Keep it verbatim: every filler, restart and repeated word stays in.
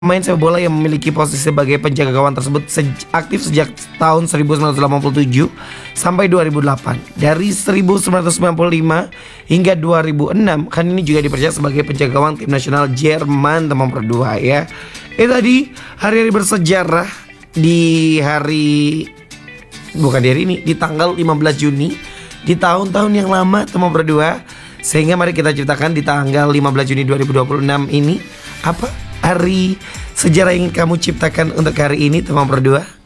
Pemain sepak bola yang memiliki posisi sebagai penjaga gawang tersebut sej- aktif sejak tahun seribu sembilan ratus delapan puluh tujuh sampai dua ribu delapan. Dari seribu sembilan ratus sembilan puluh lima hingga dua ribu enam, kan ini juga dipercaya sebagai penjaga gawang tim nasional Jerman, teman berdua ya. Eh tadi hari-hari bersejarah di hari bukan di hari ini, di tanggal lima belas Juni di tahun-tahun yang lama, teman berdua. Sehingga mari kita ceritakan di tanggal lima belas Juni dua ribu dua puluh enam ini apa hari sejarah yang ingin kamu ciptakan untuk hari ini, teman berdua.